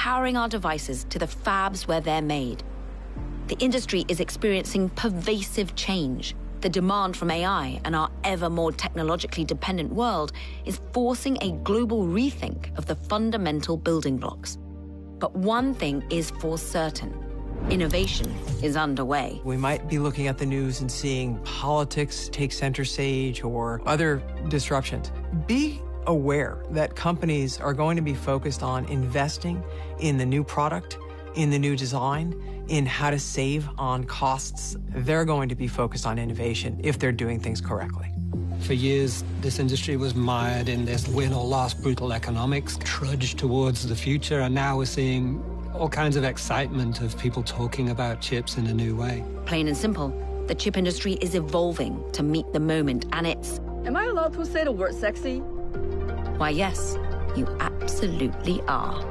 powering our devices to the fabs where they're made. The industry is experiencing pervasive change. The demand from AI and our ever more technologically dependent world is forcing a global rethink of the fundamental building blocks. But one thing is for certain: innovation is underway. We might be looking at the news and seeing politics take center stage or other disruptions. Be aware that companies are going to be focused on investing in the new product, in the new design, in how to save on costs. They're going to be focused on innovation if they're doing things correctly. For years, this industry was mired in this win or loss brutal economics, trudged towards the future, and now we're seeing all kinds of excitement of people talking about chips in a new way. Plain and simple, the chip industry is evolving to meet the moment, and it's... Am I allowed to say the word sexy? Why, yes, you absolutely are.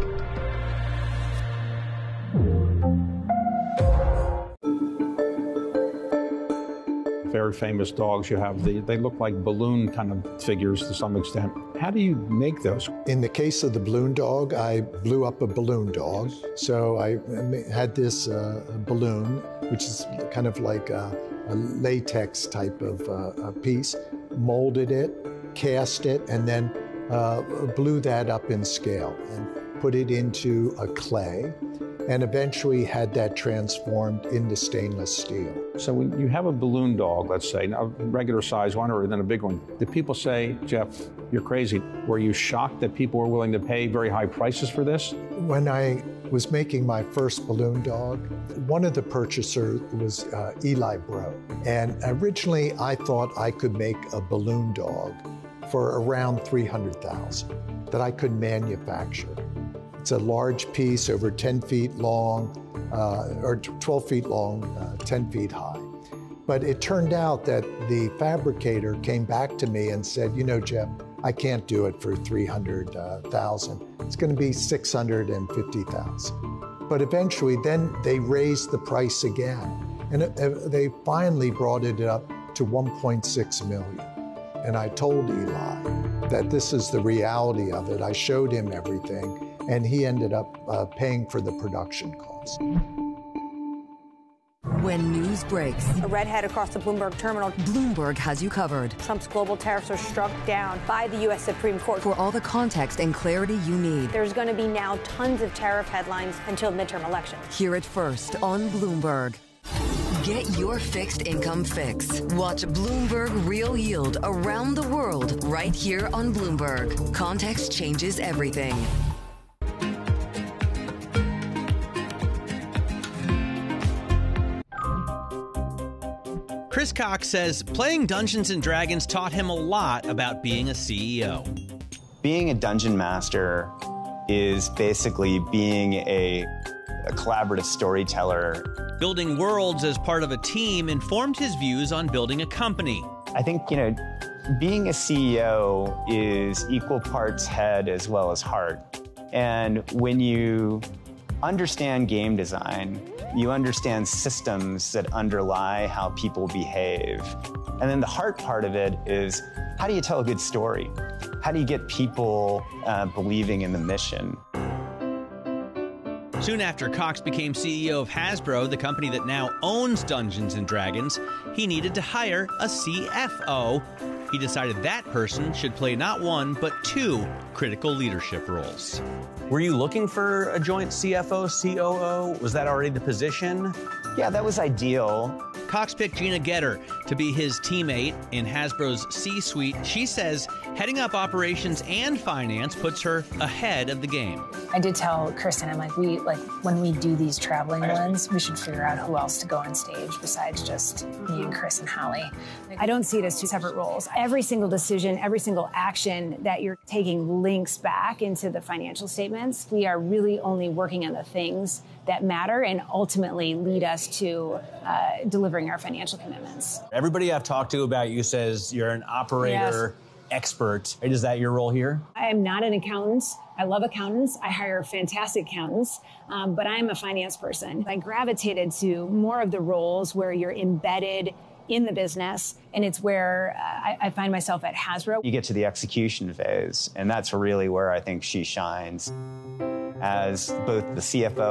Very famous dogs, you have they look like balloon kind of figures to some extent. How do you make those? In the case of the balloon dog, I blew up a balloon dog. So I had this balloon, which is kind of like a latex type of piece, molded it, cast it, and then blew that up in scale and put it into a clay, and eventually had that transformed into stainless steel. So when you have a balloon dog, let's say, a regular size one or then a big one, did people say, Jeff, you're crazy? Were you shocked that people were willing to pay very high prices for this? When I was making my first balloon dog, one of the purchasers was Eli Bro. And originally I thought I could make a balloon dog for around $300,000 that I could manufacture. It's a large piece, over 10 feet long, or 12 feet long, 10 feet high. But it turned out that the fabricator came back to me and said, you know, Jeff, I can't do it for $300,000. It's going to be $650,000. But eventually, then they raised the price again. And they finally brought it up to $1.6 million. And I told Eli that this is the reality of it. I showed him everything. And he ended up paying for the production costs. When news breaks, a redhead across the Bloomberg terminal. Bloomberg has you covered. Trump's global tariffs are struck down by the U.S. Supreme Court. For all the context and clarity you need. There's going to be now tons of tariff headlines until midterm elections. Hear it first on Bloomberg. Get your fixed income fix. Watch Bloomberg Real Yield around the world right here on Bloomberg. Context changes everything. Chris Cox says playing Dungeons & Dragons taught him a lot about being a CEO. Being a dungeon master is basically being a collaborative storyteller. Building worlds as part of a team informed his views on building a company. I think, being a CEO is equal parts head as well as heart. And when you understand game design, you understand systems that underlie how people behave. And then the heart part of it is, how do you tell a good story? How do you get people believing in the mission? Soon after Cox became CEO of Hasbro, the company that now owns Dungeons & Dragons, he needed to hire a CFO. He decided that person should play not one, but two critical leadership roles. Were you looking for a joint CFO, COO? Was that already the position? Yeah, that was ideal. Cox picked Gina Getter to be his teammate in Hasbro's C-suite. She says heading up operations and finance puts her ahead of the game. I did tell Kirsten, I'm like, when we do these traveling ones, we should figure out who else to go on stage besides just me and Chris and Holly. I don't see it as two separate roles. Every single decision, every single action that you're taking links back into the financial statements. We are really only working on the things that matter and ultimately lead us to delivering our financial commitments. Everybody I've talked to about you says you're an operator expert. Is that your role here? I am not an accountant. I love accountants. I hire fantastic accountants, but I'm a finance person. I gravitated to more of the roles where you're embedded in the business, and it's where I find myself at Hasbro. You get to the execution phase, and that's really where I think she shines as both the CFO